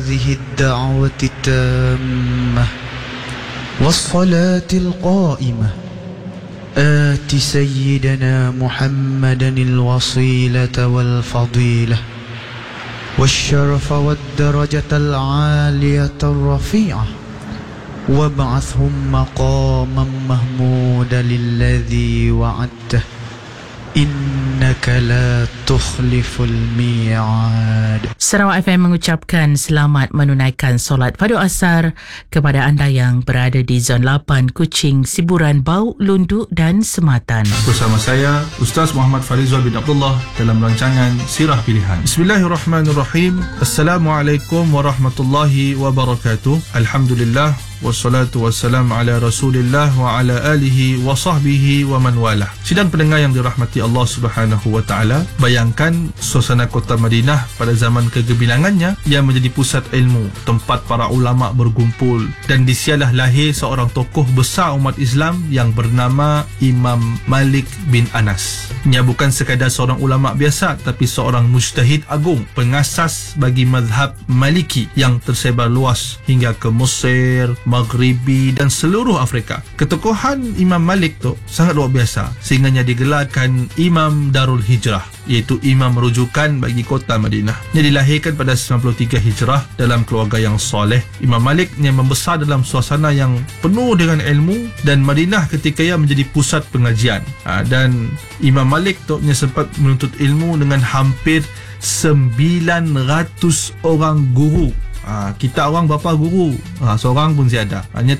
هذه الدعوة التامة والصلاة القائمة آت سيدنا محمدا الوصيلة والفضيلة والشرف والدرجة العالية الرفيعة وابعثهم مقاما محمودا الذي وعدته إنك لا تخلف الميعاد. Sarawak FM mengucapkan selamat menunaikan solat Fardhu Asar kepada anda yang berada di Zon 8, Kuching, Siburan, Bau, Lundu dan Sematan. Bersama saya Ustaz Muhammad Farizal bin Abdullah dalam rancangan Sirah Pilihan. Bismillahirrahmanirrahim. Assalamualaikum warahmatullahi wabarakatuh. Alhamdulillah wassalatu wassalamu ala Rasulillah wa ala alihi wa sahbihi wa man walah. Sidang pendengar yang dirahmati Allah Subhanahu wa taala, bayangkan suasana kota Madinah pada zaman kegemilangannya yang menjadi pusat ilmu, tempat para ulama berkumpul, dan di sialah lahir seorang tokoh besar umat Islam yang bernama Imam Malik bin Anas. Ia bukan sekadar seorang ulama biasa, tapi seorang mujtahid agung, pengasas bagi mazhab Maliki yang tersebar luas hingga ke Mesir, Maghribi dan seluruh Afrika. Ketokohan Imam Malik tu sangat luar biasa sehingganya digelarkan Imam Darul Hijrah, iaitu imam rujukan bagi kota Madinah. Dia dilahirkan pada 93 Hijrah dalam keluarga yang soleh. Imam Malik yang membesar dalam suasana yang penuh dengan ilmu, dan Madinah ketika ia menjadi pusat pengajian. Dan Imam Malik tu sempat menuntut ilmu dengan hampir 900 orang guru. Kita orang berapa guru? Seorang pun tiada. Hanya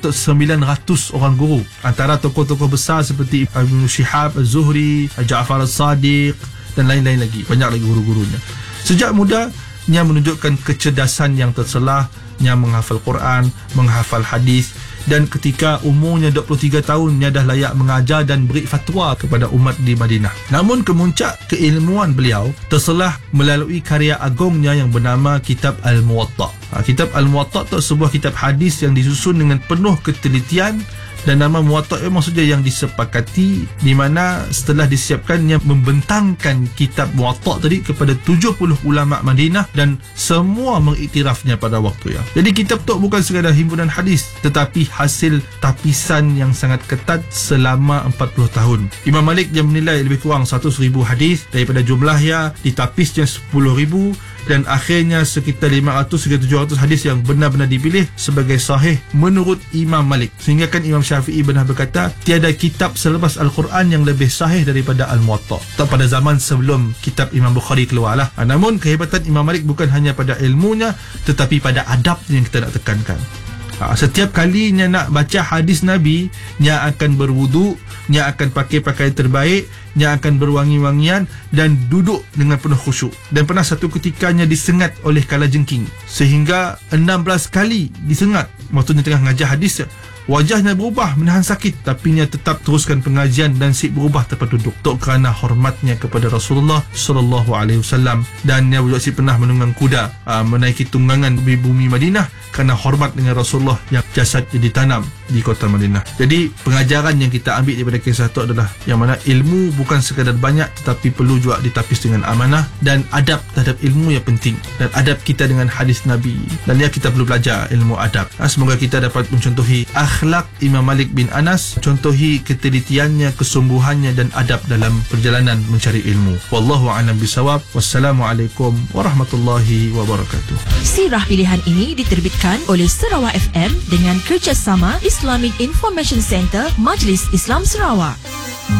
900 orang guru. Antara tokoh-tokoh besar seperti Ibn Shihab Az-Zuhri, Ja'far As-Sadiq dan lain-lain lagi. Banyak lagi guru-gurunya. Sejak muda, ia menunjukkan kecerdasan yang terselah. Ia menghafal Quran, menghafal hadis, dan ketika umurnya 23 tahun, ia dah layak mengajar dan beri fatwa kepada umat di Madinah. Namun kemuncak keilmuan beliau terselah melalui karya agungnya yang bernama Kitab Al-Muwatta. Kitab Al-Muwatta itu sebuah kitab hadis yang disusun dengan penuh ketelitian, dan nama Muwatta maksudnya yang disepakati, di mana setelah disiapkannya membentangkan kitab Muwatta tadi kepada 70 ulama Madinah, dan semua mengiktirafnya pada waktu ya. Jadi kitab tu bukan sekadar himpunan hadis, tetapi hasil tapisan yang sangat ketat selama 40 tahun. Imam Malik yang menilai lebih kurang 100,000 hadis, daripada jumlahnya ditapisnya 10,000, dan akhirnya sekitar 500 hingga 700 hadis yang benar-benar dipilih sebagai sahih menurut Imam Malik. Sehingga kan Imam Syafi'i pernah berkata, tiada kitab selepas Al-Quran yang lebih sahih daripada Al-Muwatta. Pada zaman sebelum kitab Imam Bukhari keluarlah. Namun kehebatan Imam Malik bukan hanya pada ilmunya, tetapi pada adabnya yang kita nak tekankan. Setiap kali nya nak baca hadis Nabi, nya akan berwudu, nya akan pakai pakaian terbaik, nya akan berwangi-wangian dan duduk dengan penuh khusyuk. Dan pernah satu ketika nya disengat oleh kalajengking, sehingga 16 kali disengat waktu nya tengah mengajar hadis. Wajahnya berubah menahan sakit, tapi dia tetap teruskan pengajian dan sip berubah tempat duduk. Tok kerana hormatnya kepada Rasulullah sallallahu alaihi wasallam, dan dia juga pernah menunggang kuda menaiki tunggangan di bumi Madinah kerana hormat dengan Rasulullah yang jasadnya ditanam di kota Madinah. Jadi pengajaran yang kita ambil daripada kisah itu adalah yang mana ilmu bukan sekadar banyak, tetapi perlu juga ditapis dengan amanah, dan adab terhadap ilmu yang penting, dan adab kita dengan hadis Nabi. Dan ya, kita perlu belajar ilmu adab. Semoga kita dapat mencontohi akhlak Imam Malik bin Anas, contohi ketelitiannya, kesungguhannya dan adab dalam perjalanan mencari ilmu. Wallahu a'lam bisawab. Wassalamualaikum warahmatullahi wabarakatuh. Sirah pilihan ini diterbitkan oleh Sarawak FM dengan kerjasama Islamic Information Center Majlis Islam Sarawak.